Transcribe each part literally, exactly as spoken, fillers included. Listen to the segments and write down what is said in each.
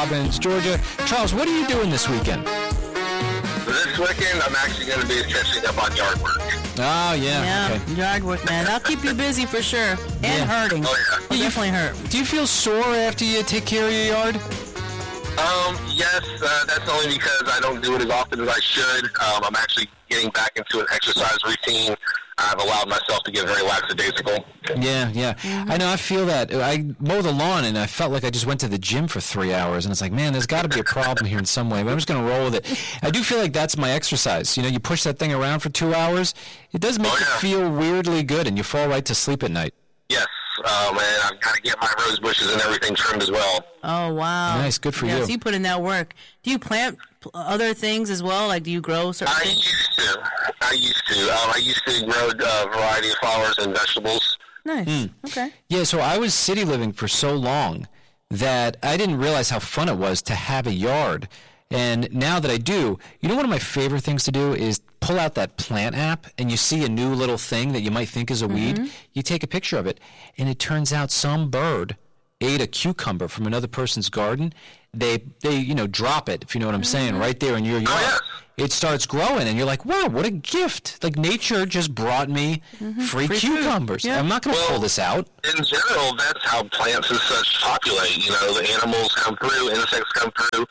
Robbins, Georgia. Charles, what are you doing this weekend? This weekend, I'm actually going to be catching up on yard work. Oh, yeah. Yeah, Okay. yard work, man. That'll keep you busy for sure. And Yeah. hurting. Oh, yeah. Will definitely hurt. Do you feel sore after you take care of your yard? Um, yes, uh, that's only because I don't do it as often as I should. Um, I'm actually getting back into an exercise routine. I've allowed myself to get very lackadaisical. Yeah, yeah. Mm-hmm. I know, I feel that. I mow the lawn, and I felt like I just went to the gym for three hours, and it's like, man, there's got to be a problem here in some way, but I'm just going to roll with it. I do feel like that's my exercise. You know, you push that thing around for two hours, it does make Oh, you yeah. feel weirdly good, and you fall right to sleep at night. Yes, uh, man, I've got to get my rose bushes and everything trimmed as well. Oh, wow. Nice, good for yeah, you. So you put in that work. Do you plant pl- other things as well? Like, do you grow certain I things? used to. I used to. Um, I used to grow a variety of flowers and vegetables. Nice. Hmm. Okay. Yeah, so I was city living for so long that I didn't realize how fun it was to have a yard. And now that I do, you know, one of my favorite things to do is pull out that plant app, and you see a new little thing that you might think is a Mm-hmm. weed. You take a picture of it, and it turns out some bird ate a cucumber from another person's garden. They, they, you know, drop it, if you know what I'm saying, right there in your yard. yes. It starts growing, and you're like, wow, what a gift. Like, nature just brought me free, Free food. cucumbers. Yeah. I'm not going to Well, pull this out. In general, that's how plants and such populate. You know, the animals come through, insects come through,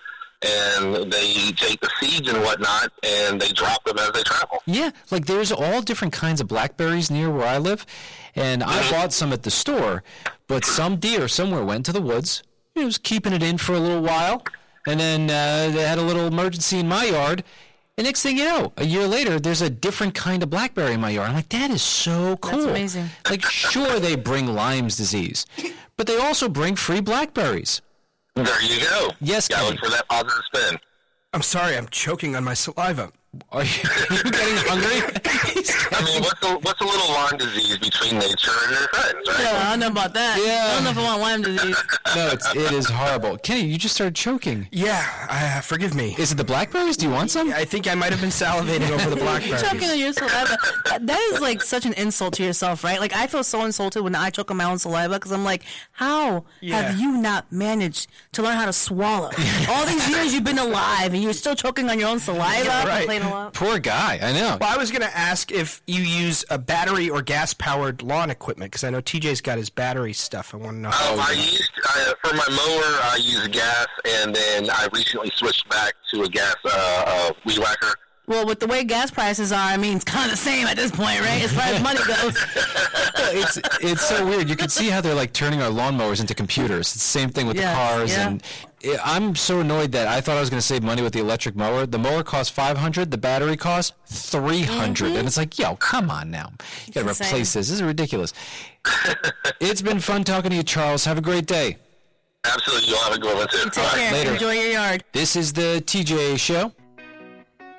and they take the seeds and whatnot, and they drop them as they travel. Yeah, like there's all different kinds of blackberries near where I live, and I bought some at the store, but some deer somewhere went to the woods. It was keeping it in for a little while, and then uh, they had a little emergency in my yard. And next thing you know, a year later, there's a different kind of blackberry in my yard. I'm like, that is so cool. That's amazing. Like, sure, they bring Lyme's disease, but they also bring free blackberries. There you go. Yes, Gotta Kenny. look for that positive spin. I'm sorry, I'm choking on my saliva. Are you, are you getting hungry? I mean, what's a, what's a little Lyme disease between nature and their friends, right? Yeah, I don't know about that. Yeah. I don't know if I want Lyme disease. No, it's, it is horrible. Kenny, you just started choking. Yeah, uh, forgive me. Is it the blackberries? Do you want some? I think I might have been salivating over the blackberries. Choking on your saliva. That is like such an insult to yourself, right? Like, I feel so insulted when I choke on my own saliva because I'm like, how Yeah. have you not managed to learn how to swallow? All these years you've been alive and you're still choking on your own saliva. Yeah, right. Complaining a lot. Poor guy. I know. Well, I was going to ask if you use a battery or gas-powered lawn equipment, because I know T J's got his battery stuff. I want to know how Um, I used I, for my mower. I use gas, and then I recently switched back to a gas uh, uh, weed whacker. Well, with the way gas prices are, I mean, it's kind of the same at this point, right? As far as money goes. It's it's so weird. You can see how they're like turning our lawnmowers into computers. It's the same thing with Yes, the cars. yeah. And it, I'm so annoyed that I thought I was going to save money with the electric mower. The mower costs five hundred dollars. The battery costs three hundred dollars. And it's like, yo, come on now. You got to insane. replace this. This is ridiculous. It's been fun talking to you, Charles. Have a great day. Absolutely, you'll have a good one too. Take All right. care. later. Enjoy your yard. This is the T J Show.